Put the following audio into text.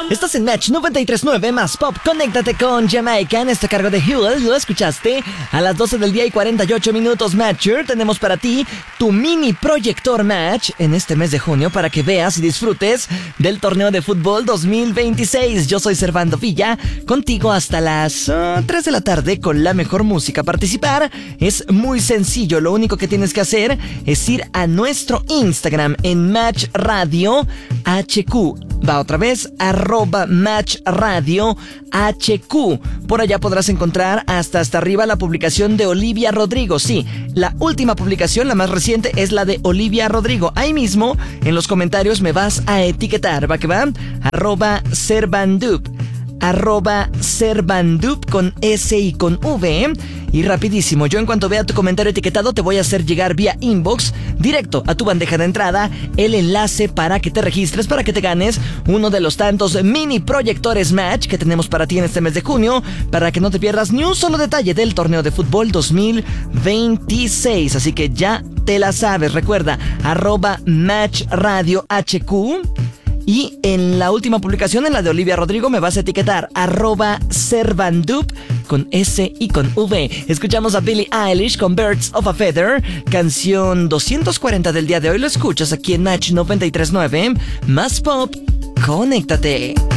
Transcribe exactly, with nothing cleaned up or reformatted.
Estás en Match noventa y tres punto nueve más Pop. Conéctate con Jamaica en este cargo de Huel. Lo escuchaste a las doce del día y cuarenta y ocho minutos. Matcher, tenemos para ti tu mini proyector Match en este mes de junio para que veas y disfrutes del torneo de fútbol dos mil veintiséis. Yo soy Servando Villa, contigo hasta las uh, tres de la tarde con la mejor música. Participar es muy sencillo. Lo único que tienes que hacer es ir a nuestro Instagram en Match Radio H Q. Va otra vez, arroba Match Radio H Q. Por allá podrás encontrar hasta hasta arriba la publicación de Olivia Rodrigo. Sí, la última publicación, la más reciente, es la de Olivia Rodrigo. Ahí mismo, en los comentarios me vas a etiquetar. ¿Va que va? Arroba Servandup. Arroba Servandup con S y con V. Y rapidísimo, yo en cuanto vea tu comentario etiquetado te voy a hacer llegar vía inbox directo a tu bandeja de entrada el enlace para que te registres, para que te ganes uno de los tantos mini proyectores Match que tenemos para ti en este mes de junio, para que no te pierdas ni un solo detalle del torneo de fútbol dos mil veintiséis. Así que ya te la sabes, recuerda, arroba Match Radio H Q. Y en la última publicación, en la de Olivia Rodrigo, me vas a etiquetar arroba Servandup con S y con V. Escuchamos a Billie Eilish con Birds of a Feather, canción doscientos cuarenta del día de hoy. Lo escuchas aquí en Match noventa y tres punto nueve. Más Pop, conéctate.